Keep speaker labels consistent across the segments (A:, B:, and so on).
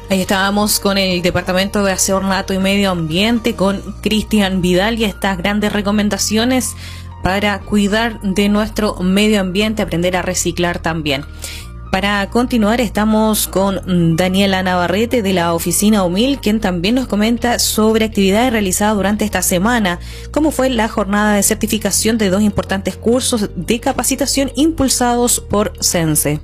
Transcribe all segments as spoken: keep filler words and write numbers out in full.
A: Ahí estábamos con el Departamento de Aseo, Ornato y Medio Ambiente, con Cristian Vidal, y estas grandes recomendaciones para cuidar de nuestro medio ambiente, aprender a reciclar también. Para continuar estamos con Daniela Navarrete de la Oficina UMIL, quien también nos comenta sobre actividades realizadas durante esta semana, como fue la jornada de certificación de dos importantes cursos de capacitación impulsados por CENSE.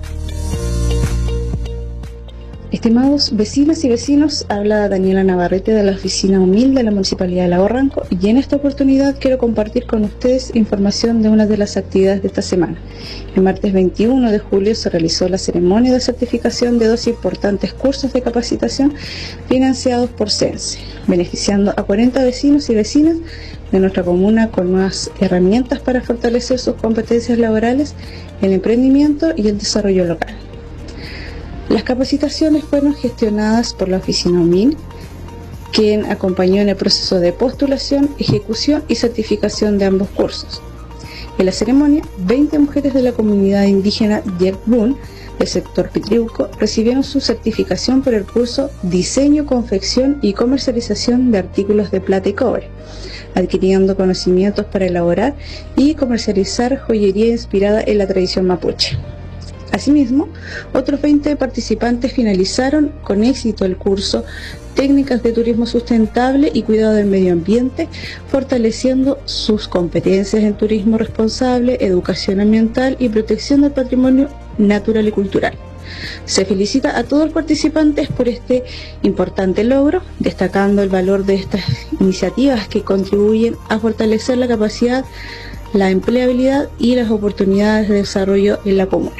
B: Estimados vecinas y vecinos, habla Daniela Navarrete de la Oficina UMIL de la Municipalidad de Lago Ranco, y en esta oportunidad quiero compartir con ustedes información de una de las actividades de esta semana. El martes veintiuno de julio se realizó la ceremonia de certificación de dos importantes cursos de capacitación financiados por CENSE, beneficiando a cuarenta vecinos y vecinas de nuestra comuna con nuevas herramientas para fortalecer sus competencias laborales, el emprendimiento y el desarrollo local. Las capacitaciones fueron gestionadas por la Oficina UMIL, quien acompañó en el proceso de postulación, ejecución y certificación de ambos cursos. En la ceremonia, veinte mujeres de la comunidad indígena Yerbún, del sector Pitriuco, recibieron su certificación por el curso Diseño, Confección y Comercialización de Artículos de Plata y Cobre, adquiriendo conocimientos para elaborar y comercializar joyería inspirada en la tradición mapuche. Asimismo, otros veinte participantes finalizaron con éxito el curso Técnicas de Turismo Sustentable y Cuidado del Medio Ambiente, fortaleciendo sus competencias en turismo responsable, educación ambiental y protección del patrimonio natural y cultural. Se felicita a todos los participantes por este importante logro, destacando el valor de estas iniciativas que contribuyen a fortalecer la capacidad, la empleabilidad y las oportunidades de desarrollo en la comuna.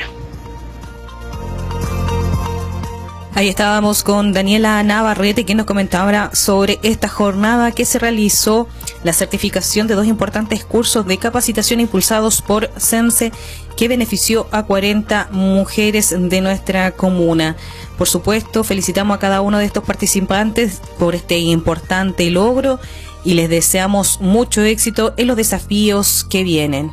A: Ahí estábamos con Daniela Navarrete, quien nos comentaba sobre esta jornada que se realizó, la certificación de dos importantes cursos de capacitación impulsados por CENSE, que benefició a cuarenta mujeres de nuestra comuna. Por supuesto, felicitamos a cada uno de estos participantes por este importante logro y les deseamos mucho éxito en los desafíos que vienen.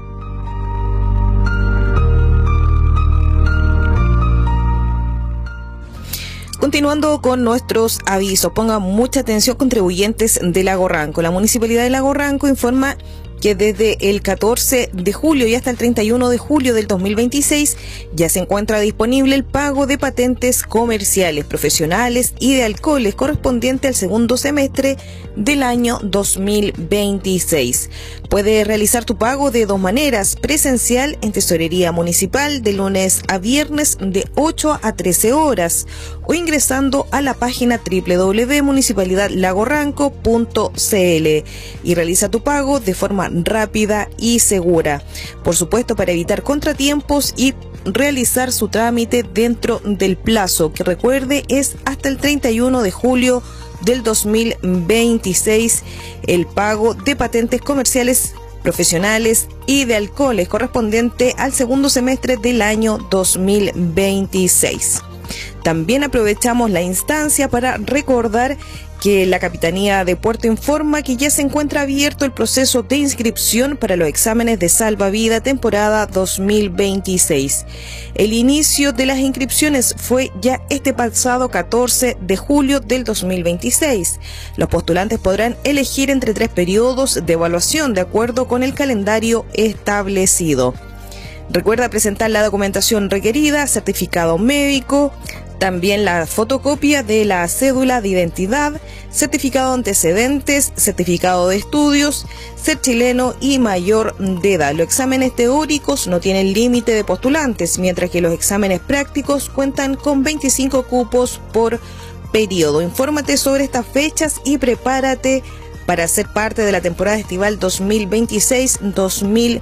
A: Continuando con nuestros avisos, pongan mucha atención contribuyentes de Lago Ranco. La Municipalidad de Lago Ranco informa que desde el catorce de julio y hasta el treinta y uno de julio del dos mil veintiséis ya se encuentra disponible el pago de patentes comerciales, profesionales y de alcoholes correspondiente al segundo semestre del año dos mil veintiséis. Puedes realizar tu pago de dos maneras: presencial en Tesorería Municipal de lunes a viernes de ocho a trece horas, o ingresando a la página doble u doble u doble u punto municipalidad lago ranco punto c l y realiza tu pago de forma rápida y segura. Por supuesto, para evitar contratiempos y realizar su trámite dentro del plazo, que recuerde es hasta el treinta y uno de julio del dos mil veintiséis, el pago de patentes comerciales, profesionales y de alcoholes correspondiente al segundo semestre del año dos mil veintiséis. También aprovechamos la instancia para recordar que la Capitanía de Puerto informa que ya se encuentra abierto el proceso de inscripción para los exámenes de salvavidas temporada dos mil veintiséis. El inicio de las inscripciones fue ya este pasado catorce de julio del dos mil veintiséis. Los postulantes podrán elegir entre tres periodos de evaluación de acuerdo con el calendario establecido. Recuerda presentar la documentación requerida, certificado médico, también la fotocopia de la cédula de identidad, certificado de antecedentes, certificado de estudios, ser chileno y mayor de edad. Los exámenes teóricos no tienen límite de postulantes, mientras que los exámenes prácticos cuentan con veinticinco cupos por periodo. Infórmate sobre estas fechas y prepárate para ser parte de la temporada estival dos mil veintiséis dos mil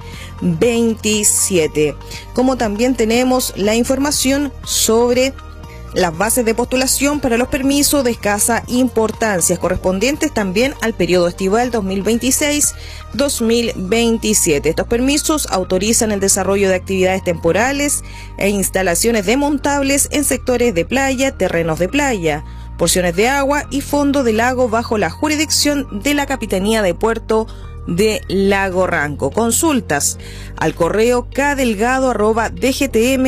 A: veintisiete. Como también tenemos la información sobre las bases de postulación para los permisos de escasa importancia, correspondientes también al periodo estival dos mil veintiséis dos mil veintisiete. Estos permisos autorizan el desarrollo de actividades temporales e instalaciones desmontables en sectores de playa, terrenos de playa, porciones de agua y fondo de lago bajo la jurisdicción de la Capitanía de Puerto de Lago Ranco. Consultas al correo k delgado arroba d g t m